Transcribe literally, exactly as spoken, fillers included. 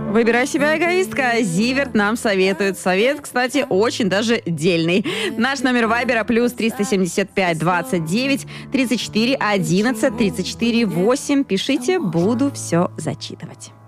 Выбирай себя, эгоистка. Зиверт нам советует. Совет, кстати, очень даже дельный. Наш номер вайбера плюс триста семьдесят пять двадцать девять тридцать четыре одиннадцать тридцать четыре восемь. Пишите, буду все зачитывать.